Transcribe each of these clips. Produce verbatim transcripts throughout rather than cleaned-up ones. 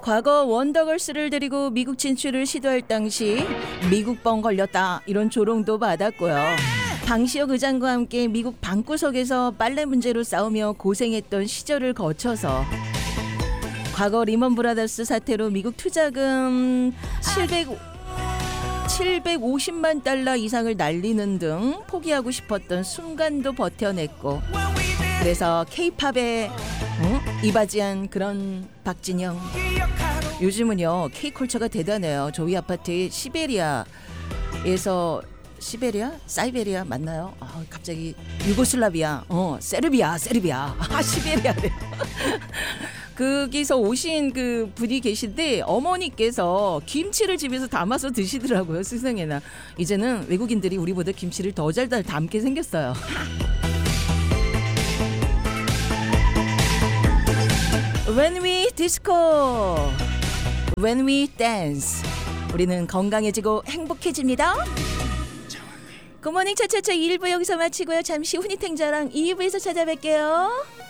과거 원더걸스를 데리고 미국 진출을 시도할 당시 미국병 걸렸다 이런 조롱도 받았고요. 방시혁 의장과 함께 미국 방구석에서 빨래 문제로 싸우며 고생했던 시절을 거쳐서 과거 리먼 브라더스 사태로 미국 투자금 칠백오십만 달러 이상을 날리는 등 포기하고 싶었던 순간도 버텨냈고, 그래서 K-팝에 응? 이바지한 그런 박진영. 요즘은요 K-컬처가 대단해요. 저희 아파트에 시베리아에서 시베리아? 사이베리아 맞나요? 아, 갑자기 유고슬라비아, 어 세르비아, 세르비아, 아 시베리아래. 거기서 오신 그 분이 계신데 어머니께서 김치를 집에서 담아서 드시더라고요. 세상에나 이제는 외국인들이 우리보다 김치를 더 잘 담게 생겼어요. When we disco, when we dance, 우리는 건강해지고 행복해집니다. 굿모닝 차차차 일 부 여기서 마치고요. 잠시 후 니탱자랑 이 부에서 찾아뵐게요.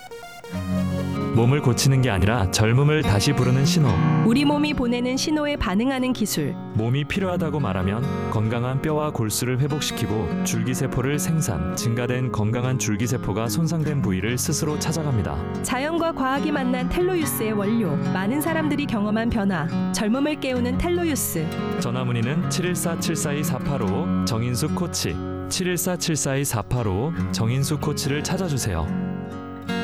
몸을 고치는 게 아니라 젊음을 다시 부르는 신호. 우리 몸이 보내는 신호에 반응하는 기술. 몸이 필요하다고 말하면 건강한 뼈와 골수를 회복시키고 줄기세포를 생산, 증가된 건강한 줄기세포가 손상된 부위를 스스로 찾아갑니다. 자연과 과학이 만난 텔로유스의 원료. 많은 사람들이 경험한 변화. 젊음을 깨우는 텔로유스. 전화문의는 칠일사 칠사이 사팔오 정인수 코치, 칠일사 칠사이 사팔오 정인수 코치를 찾아주세요.